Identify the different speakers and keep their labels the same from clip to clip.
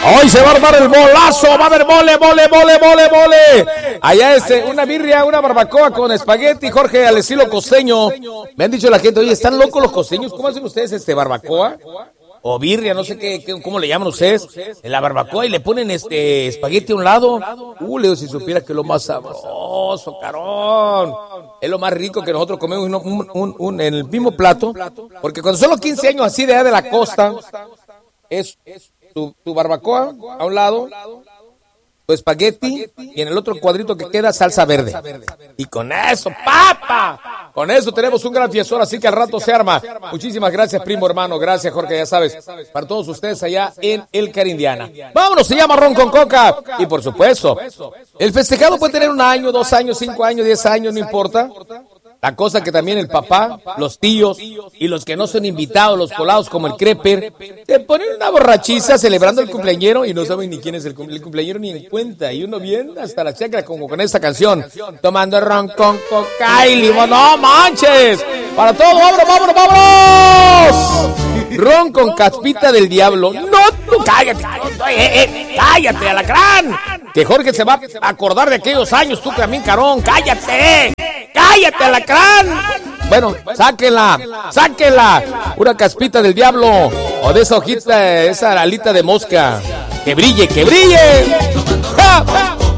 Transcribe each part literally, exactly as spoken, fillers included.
Speaker 1: Hoy se va a armar el bolazo, va a haber mole, mole, mole, mole, mole. Allá este, una birria, una barbacoa con espagueti, Jorge, al estilo costeño. Me han dicho la gente, oye, ¿están locos los costeños? ¿Cómo hacen ustedes este barbacoa? O birria, no sé qué, qué, cómo le llaman ustedes, en la barbacoa y le ponen este espagueti a un lado. Uh, Leo, si supiera que es lo más sabroso, carón. Es lo más rico que nosotros comemos un, un, un, un, en el mismo plato. Porque cuando son los quince años así de allá de la costa, es tu, tu barbacoa a un lado, tu espagueti y en el otro cuadrito que queda salsa verde. Y con eso, papa, con eso tenemos un gran fiestón, así que al rato se arma. Muchísimas gracias, primo hermano, gracias Jorge, ya sabes, para todos ustedes allá en El Carindiana. Vámonos, se llama Ron con Coca. Y por supuesto, el festejado puede tener un año, dos años, cinco años, diez años, no importa. La cosa que también el papá, los tíos y los que no son invitados, los colados como el creper, te ponen una borrachiza celebrando el cumpleañero y no saben ni quién es el, cumple, el cumpleañero ni en cuenta. Y uno bien hasta la chacra como con esta canción, tomando ron con coca y limón. ¡No manches! Para todo, vámonos, vámonos, vámonos. Ron con caspita del diablo. No, tú cállate, eh, eh, cállate, alacrán. Que Jorge se va a acordar de aquellos años, tú también, carón, cállate. ¡Cállate, alacrán! Bueno, sáquenla, sáquenla. Una caspita del diablo. O de esa hojita, esa alita de mosca. ¡Que brille, que brille! ¡Ja!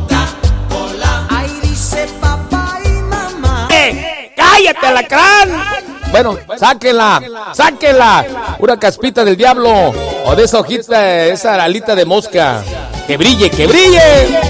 Speaker 1: ¡Eh! ¡Cállate, alacrán! Bueno, sáquenla, sáquenla. Una caspita del diablo. O de esa hojita, esa alita de mosca. ¡Que brille, que brille!